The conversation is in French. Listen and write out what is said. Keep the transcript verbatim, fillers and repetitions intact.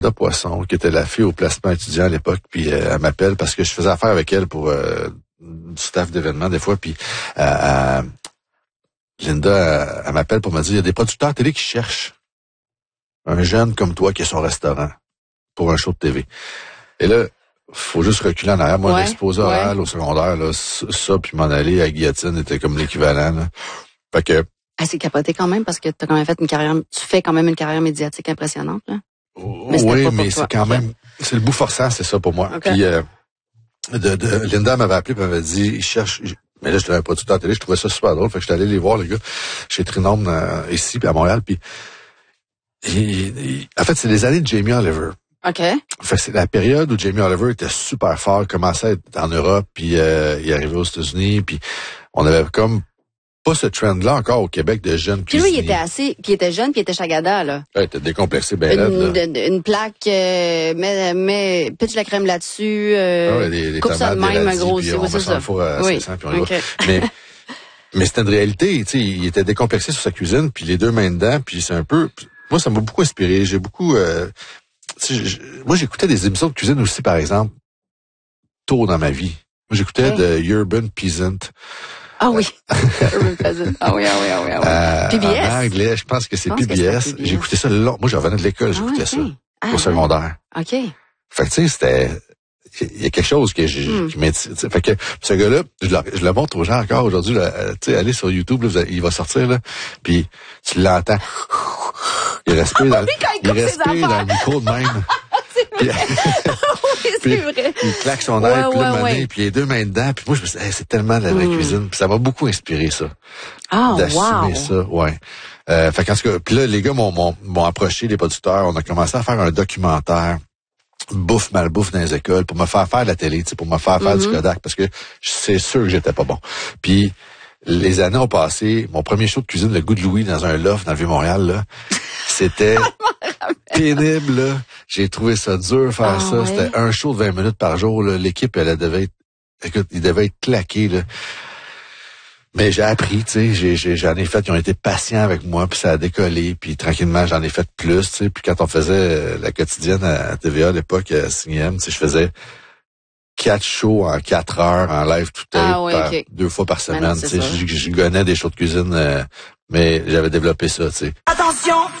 de Poisson, qui était la fille au placement étudiant à l'époque, puis euh, elle m'appelle parce que je faisais affaire avec elle pour euh, du staff d'événements des fois, puis euh, euh, Linda, elle, elle m'appelle pour me dire, il y a des producteurs télé qui cherchent un jeune comme toi qui a son restaurant pour un show de T V. Et là, faut juste reculer en arrière. Moi, ouais, l'exposé ouais. oral au secondaire, là, ça, puis m'en aller à Guillotine était comme l'équivalent. Là. Fait que... Ah, c'est capoté quand même parce que t'as quand même fait une carrière, tu fais quand même une carrière médiatique impressionnante, là. Mais oui, mais c'est quand okay. même, c'est le bout forçant, c'est ça pour moi. Okay. Puis euh, de, de, Linda m'avait appelé, et m'avait dit, il cherche, mais là j'étais un producteur télé, je trouvais ça super drôle, fait que j'étais allé les voir les gars chez Trinôme euh, ici à Montréal, puis en fait c'est les années de Jamie Oliver. OK. Fait que c'est la période où Jamie Oliver était super fort, commençait à être en Europe, puis euh, il arrivait aux États-Unis, puis on avait comme pas ce trend-là encore au Québec de jeunes puis cuisiniers. Puis lui, il était assez, puis il était jeune, puis il était chagada, là. Ouais, il était décomplexé, ben une, raide, là. Une plaque, euh, mais, mais, pitch la crème là-dessus, euh, ah ouais, des, des coupe tomates, ça de même, un gros, c'est, on c'est ça. Four à oui. cinq cents, puis on okay. Mais, mais c'était une réalité, tu sais, il était décomplexé sur sa cuisine, puis les deux mains dedans, puis c'est un peu, moi, ça m'a beaucoup inspiré. J'ai beaucoup, euh, tu sais, moi, j'écoutais des émissions de cuisine aussi, par exemple, tôt dans ma vie. Moi, j'écoutais hey. de Urban Peasant. Ah oui. Urban Peasant. Ah oui, ah oui, ah oui, ah oui. Euh, P B S. En anglais, je pense que c'est P B S. J'écoutais ça long. Moi, je revenais de l'école, j'écoutais ah, okay. ça. Ah, au secondaire. OK. Fait que, tu sais, c'était, il y a quelque chose que j'ai, hmm. qui m'intéresse. Fait que, ce gars-là, je le, je le montre aux gens encore aujourd'hui, tu sais, allez sur YouTube, là, vous, il va sortir, là, puis tu l'entends. Il respire dans, oui, il il respire dans le micro de même. C'est vrai. oui, c'est vrai. Il claque son air, ouais, puis là, ouais, ouais. puis les deux mains dedans. Puis moi, je me suis dit, hey, c'est tellement de la vraie mm. cuisine. Puis ça m'a beaucoup inspiré, ça. Ah, d'assumer wow. ça, ouais. Euh, fait qu'en tout cas, puis là, les gars m'ont, m'ont, m'ont approché, les producteurs. On a commencé à faire un documentaire, bouffe, malbouffe dans les écoles, pour me faire faire de la télé, tu sais, pour me faire faire mm-hmm. du Kodak, parce que c'est sûr que j'étais pas bon. Puis les années ont passé. Mon premier show de cuisine, Le Goût de Louis, dans un loft dans le Vieux-Montréal, là, c'était pénible, là. J'ai trouvé ça dur faire ah, ça. Ouais. C'était un show de vingt minutes par jour, là. L'équipe, elle, elle devait être, écoute, il devait être claqué, là. Mais j'ai appris, tu sais, j'ai, j'ai, j'en ai fait, ils ont été patients avec moi, puis ça a décollé, puis tranquillement, j'en ai fait plus, tu sais. Puis quand on faisait la quotidienne à T V A à l'époque, à Signem, tu sais, je faisais quatre shows en quatre heures, en live tout tape, ah, ouais, par, okay. deux fois par semaine, tu sais. Je, je, je gonnais des shows de cuisine, euh, mais j'avais développé ça, tu sais. Attention!